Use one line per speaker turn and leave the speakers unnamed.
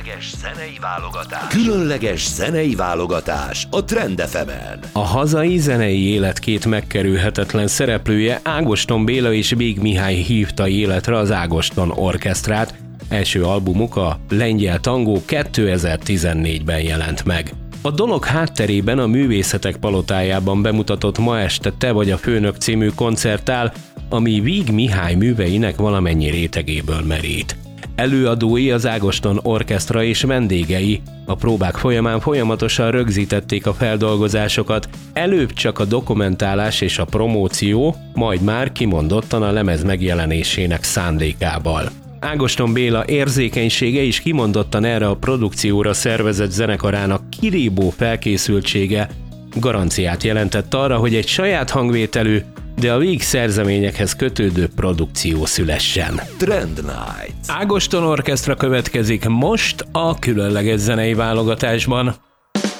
Különleges zenei válogatás a Trend FM-en.
A hazai zenei élet két megkerülhetetlen szereplője, Ágoston Béla és Vég Mihály hívta életre az Ágoston Orchestrát. Első albumuk, a Lengyel Tangó 2014-ben jelent meg. A dolog hátterében a Művészetek Palotájában bemutatott Ma este te vagy a főnök című koncert áll, ami Vég Mihály műveinek valamennyi rétegéből merít. Előadói az Ágoston Orchestra és vendégei. A próbák folyamán folyamatosan rögzítették a feldolgozásokat, előbb csak a dokumentálás és a promóció, majd már kimondottan a lemez megjelenésének szándékával. Ágoston Béla érzékenysége is kimondottan erre a produkcióra szervezett zenekarának kirívó felkészültsége garanciát jelentett arra, hogy egy saját hangvételű, de a Vég szerzeményekhez kötődő produkció szülessen.
Trend Night.
Ágoston Orchestra következik most a különleges zenei válogatásban.